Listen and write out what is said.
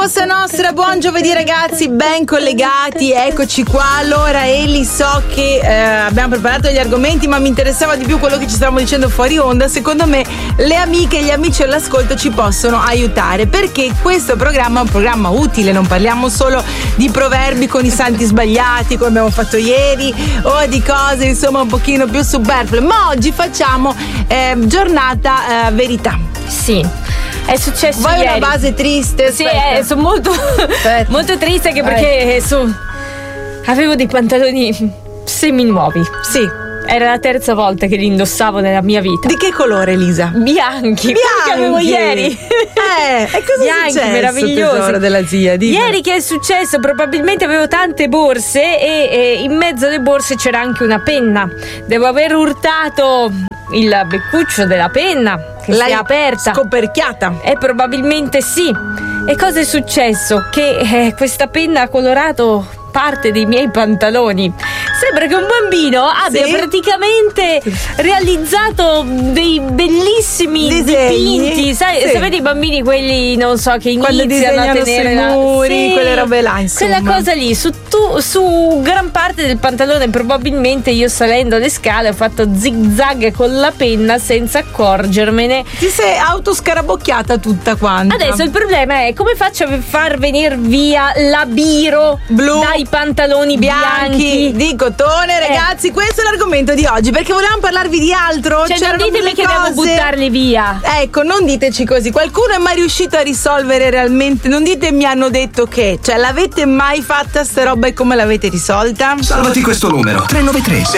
Cosa Nostra, buon giovedì ragazzi, ben collegati, eccoci qua. Allora Eli, so che abbiamo preparato gli argomenti, ma mi interessava di più quello che ci stavamo dicendo fuori onda. Secondo me le amiche e gli amici all'ascolto ci possono aiutare, perché questo programma è un programma utile, non parliamo solo di proverbi con i santi sbagliati come abbiamo fatto ieri o di cose insomma un pochino più superflue, ma oggi facciamo giornata verità. Sì, è successo Vuoi ieri. una base triste? Sì, sono molto molto triste anche perché avevo dei pantaloni semi nuovi. Sì. Era la terza volta che li indossavo nella mia vita. Di che colore, Elisa? Bianchi. Che avevo ieri. E cosa bianchi, è successo, meravigliosi. tesoro della zia? Dimmi. Ieri che è successo? Probabilmente avevo tante borse e in mezzo alle borse c'era anche una penna. Devo aver urtato il beccuccio della penna che si è aperta. Scoperchiata. E probabilmente sì. E cosa è successo? Che questa penna ha colorato parte dei miei pantaloni. Sembra che un bambino abbia praticamente realizzato dei bellissimi dipinti. Sapete i bambini quelli, non so, che iniziano a tenere sui muri, quelle robe là, insomma. Quella cosa lì, su gran parte del pantalone. Probabilmente io salendo le scale ho fatto zig zag con la penna senza accorgermene. Ti sei autoscarabocchiata tutta quanta. Adesso il problema è come faccio a far venire via la biro blu dai pantaloni bianchi di cotone, ragazzi. Questo è l'argomento di oggi, perché volevamo parlarvi di altro. Cioè, non ditemi che devo buttarli via. Ecco, non diteci così. Qualcuno è mai riuscito a risolvere realmente? Non dite mi hanno detto che. Cioè, l'avete mai fatta sta roba e come l'avete risolta? Salvati questo numero 393